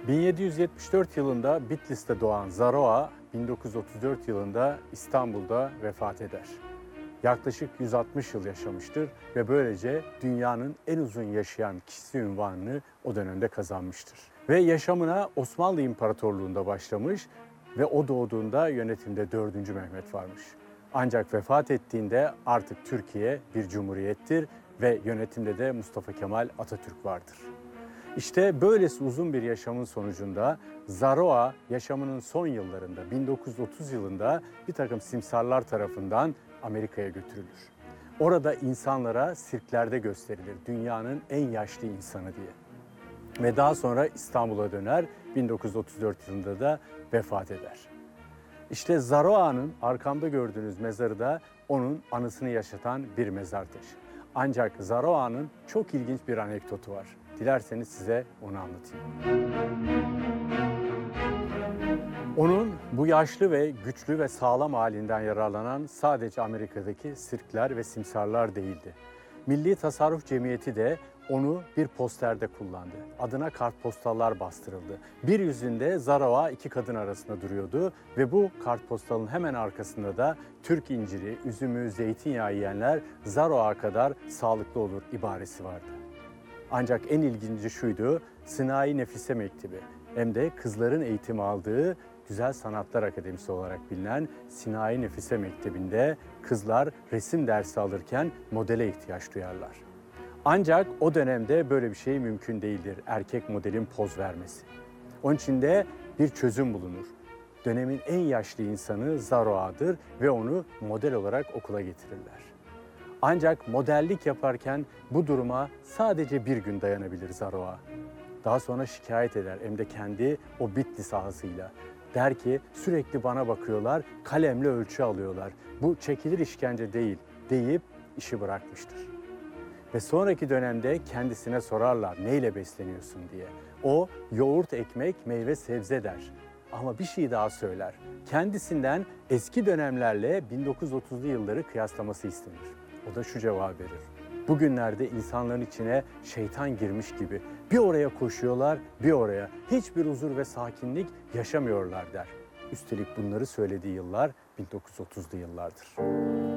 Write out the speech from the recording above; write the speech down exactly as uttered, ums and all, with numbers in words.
bin yedi yüz yetmiş dört yılında Bitlis'te doğan Zaroa, bin dokuz yüz otuz dört yılında İstanbul'da vefat eder. Yaklaşık yüz altmış yıl yaşamıştır ve böylece dünyanın en uzun yaşayan kişisi unvanını o dönemde kazanmıştır. Ve yaşamına Osmanlı İmparatorluğu'nda başlamış ve o doğduğunda yönetimde dördüncü Mehmet varmış. Ancak vefat ettiğinde artık Türkiye bir cumhuriyettir ve yönetimde de Mustafa Kemal Atatürk vardır. İşte böylesi uzun bir yaşamın sonucunda Zaroa yaşamının son yıllarında bin dokuz yüz otuz yılında bir takım simsarlar tarafından Amerika'ya götürülür. Orada insanlara sirklerde gösterilir dünyanın en yaşlı insanı diye. Ve daha sonra İstanbul'a döner, bin dokuz yüz otuz dört yılında da vefat eder. İşte Zaroa'nın arkamda gördüğünüz mezarı da onun anısını yaşatan bir mezar taşı. Ancak Zaroa'nın çok ilginç bir anekdotu var. Dilerseniz size onu anlatayım. Onun bu yaşlı ve güçlü ve sağlam halinden yararlanan sadece Amerika'daki sirkler ve simsarlar değildi. Milli Tasarruf Cemiyeti de onu bir posterde kullandı. Adına kartpostallar bastırıldı. Bir yüzünde Zaroa iki kadın arasında duruyordu ve bu kartpostalın hemen arkasında da Türk inciri, üzümü, zeytinyağı yiyenler Zaroa kadar sağlıklı olur ibaresi vardı. Ancak en ilginci şuydu, Sınayi Nefise Mektebi hem de kızların eğitim aldığı Güzel Sanatlar Akademisi olarak bilinen Sınayi Nefise Mektebi'nde kızlar resim dersi alırken modele ihtiyaç duyarlar. Ancak o dönemde böyle bir şey mümkün değildir, erkek modelin poz vermesi. Onun için de bir çözüm bulunur. Dönemin en yaşlı insanı Zaroa'dır ve onu model olarak okula getirirler. Ancak modellik yaparken bu duruma sadece bir gün dayanabilir Zaroa. Daha sonra şikayet eder hem de kendi o Bitlis ağzıyla. Der ki sürekli bana bakıyorlar, kalemle ölçü alıyorlar. Bu çekilir işkence değil deyip işi bırakmıştır. Ve sonraki dönemde kendisine sorarlar neyle besleniyorsun diye. O yoğurt, ekmek, meyve, sebze der. Ama bir şey daha söyler. Kendisinden eski dönemlerle bin dokuz yüz otuzlu yılları kıyaslaması istenir. O da şu cevabı verir. Bugünlerde insanların içine şeytan girmiş gibi bir oraya koşuyorlar, bir oraya. Hiçbir huzur ve sakinlik yaşamıyorlar der. Üstelik bunları söylediği yıllar bin dokuz yüz otuzlu yıllardır.